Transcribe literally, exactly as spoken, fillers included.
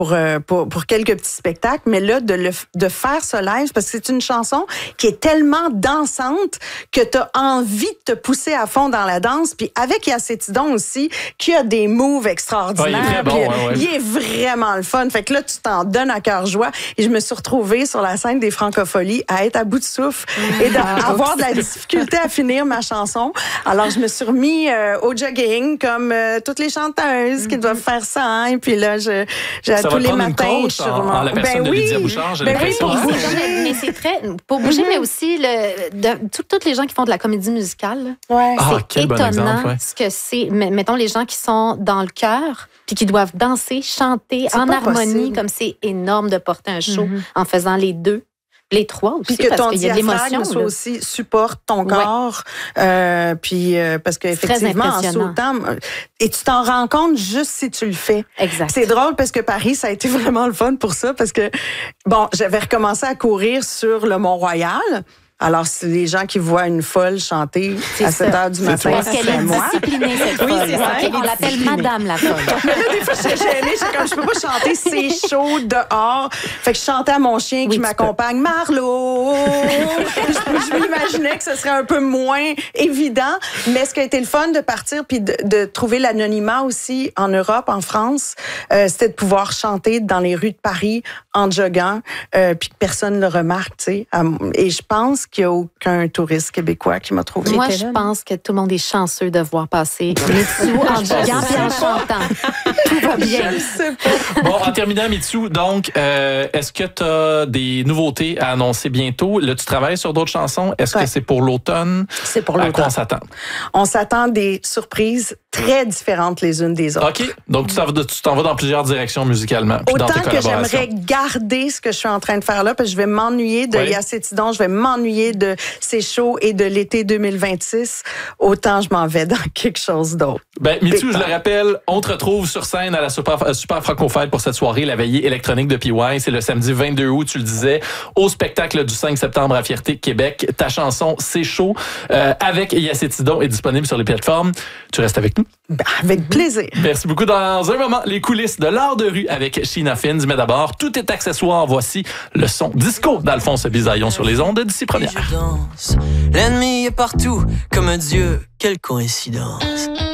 pour, euh, pour, pour quelques petits spectacles, mais là, de, le, de faire ce live, parce que c'est une chanson qui est tellement dansante que tu as envie de te pousser à fond dans la danse. Puis avec Yacétidon aussi, qui a des moves extraordinaires. Ouais, il est très bon, puis, ouais, ouais. Il est vraiment le fun. Fait que là, tu t'en donnes à cœur joie. Et je me suis retrouvée sur la scène des Francopholies à être à bout de souffle et d'avoir de la difficulté à finir ma chanson. Alors, je me suis remis euh, au jogging, comme euh, toutes les chanteuses qui doivent faire ça. Hein. Et puis là, je, j'ai Ça tous va les prendre matins, une coach je suis en, en la personne ben de oui. Lydia Bouchard, j'ai Ben oui, l'impression. pour hein. bouger. Mais, mais c'est très pour bouger, mm-hmm. mais aussi le, de, tout, toutes les gens qui font de la comédie musicale. Ouais. Ah, c'est quel bon étonnant exemple, ouais. ce que c'est. Mettons les gens qui sont dans le chœur puis qui doivent danser, chanter C'est en pas harmonie, possible. comme c'est énorme de porter un show Mm-hmm. en faisant les deux. Les trois aussi, Puis que parce ton qu'il y a de diaphragme l'émotion. soit là. aussi supporte ton Ouais. corps, euh, puis euh, parce qu'effectivement en impressionnant. sautant, et tu t'en rends compte juste si tu le fais. Exact. C'est drôle parce que Paris, ça a été vraiment le fun pour ça parce que bon, j'avais recommencé à courir sur le Mont-Royal. Alors, c'est les gens qui voient une folle chanter C'est à sept ça. heures du matin, Parce qu'elle c'est est moi. disciplinée, cette Oui, folle. c'est ça. Ok, on l'appelle Madame la folle. Mais là, des fois, j'étais gênée. J'étais comme, je peux pas chanter, c'est chaud dehors. Fait que je chantais à mon chien Oui, qui tu m'accompagne, Marlo. je, je m'imaginais que ce serait un peu moins évident. Mais ce qui a été le fun de partir puis de, de trouver l'anonymat aussi en Europe, en France, euh, c'était de pouvoir chanter dans les rues de Paris en joguant, euh, puis que personne ne le remarque, tu sais. Et je pense qu'il y a aucun touriste québécois qui m'a trouvé. Moi, je pense que tout le monde est chanceux de voir passer Mitsu en joguant et en chantant. Tout va bien. Je sais pas. Bon, en terminant, Mitsu, donc, euh, est-ce que tu as des nouveautés à annoncer bientôt? Là, tu travailles sur d'autres chansons. Est-ce Ouais. que c'est pour l'automne? C'est pour À l'automne. quoi on s'attend? On s'attend des surprises très différentes les unes des autres. OK. Donc, tu t'en vas, tu t'en vas dans plusieurs directions musicalement. Puis dans Autant tes que collaborations. j'aimerais garder ce que je suis en train de faire là, parce que je vais m'ennuyer de Oui. Yacétidon, je vais m'ennuyer de C'est chaud et de l'été deux mille vingt-six, autant je m'en vais dans quelque chose d'autre. Ben, Mitsu, Big je le time. rappelle, on te retrouve sur scène à la Super, euh, Super Franco-Fête pour cette soirée, la veillée électronique de P Y. C'est le samedi vingt-deux août, tu le disais, au spectacle du cinq septembre à Fierté, Québec. Ta chanson, C'est chaud, euh, avec Yacétidon est disponible sur les plateformes. Tu restes avec nous? Ben, avec plaisir. Merci beaucoup. Dans un moment, les coulisses de l'art de rue avec Sheena Fins. Mais d'abord, tout est accessoire. Voici le son disco d'Alphonse Bisaillon sur les ondes d'ici première. Je danse. L'ennemi est partout, comme un dieu, quelle coïncidence.